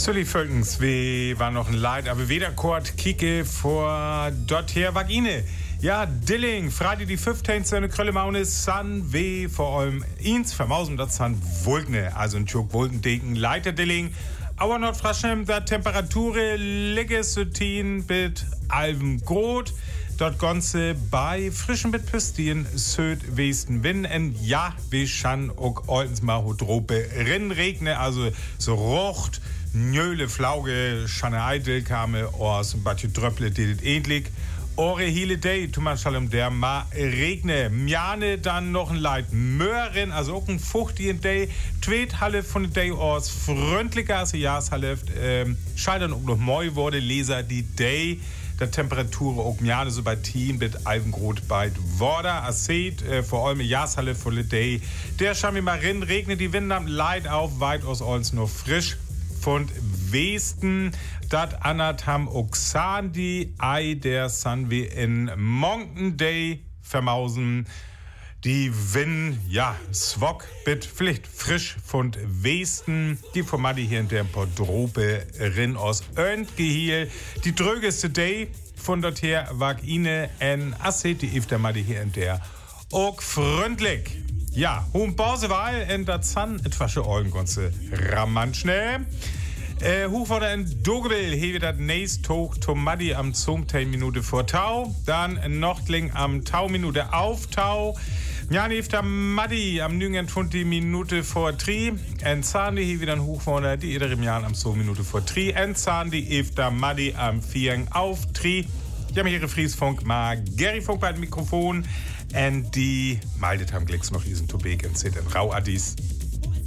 Sully Völkens, wie war noch ein Leid, aber weder Kurt Kike vor dorther Vagine. Ja, Dilling, Freitag die 15. seine Kröllemaune, San weh vor allem ins Vermausen, das San Wulkne, also ein Tschuk Wulkendeken, Leiter Dilling. Aber Nordfraschem, da Temperatur liege Südtin mit Alven Grot. Dort Ganze bei frischen mit Püstien Südwesten Wind en ja, wie schon auch oldens mal Hodrope Regne, also so rocht, njöle Flauge, Schanne Eitel kame, ors und batje Dröpple, die dit ähnlich. Ore Hiele Day, Tumanschalem der ma regne. Mjane dann noch ein Leid Möhren, also auch ein fuchtigen Day. Tweet Halle von der Day ors freundlicher als Jahreshalle. Scheitern auch noch moi wurde Leser die Day. Der Temperatur auch Mjane so bei Team mit Alvengrot bei Worda. Acet, vor allem Jahreshalle von der Day. Der schauen wir mal rein, regnet die Winde am Leid auf, weit aus uns nur frisch. Von Westen, dat Anatam Oxandi, Ei der San wie in Mountain Day vermausen. Die Win, ja, Swok bit Pflicht frisch von Westen. Die Formadi hier in der Podrope rin aus Öntgehiel. Die drögeste Day von dort her wag ine en Asset, die Iftermadi hier in der auch freundlich. Ja, hohen Pausewahl in der Zahn, etwasche Eugengonze Raman schnell. Hochvorder in Dogewill, hier wird das nächst hoch Tomadi am 10 Minute vor Tau. Dann Nochtling am Tau Minute auf Tau. Ja, der Maddi am 29 Minute vor Tri. En Zahndi hier wieder ein Hochvorder, die Ederim Jahren am 2 Minute vor Tri. En Zahndi der Maddi am 4 auf Tri. Ich habe hier Friesfunk, mal Gary Funk bei dem Mikrofon. Und die maldet haben Glicks noch diesen Tobek und Zit in Rauadis.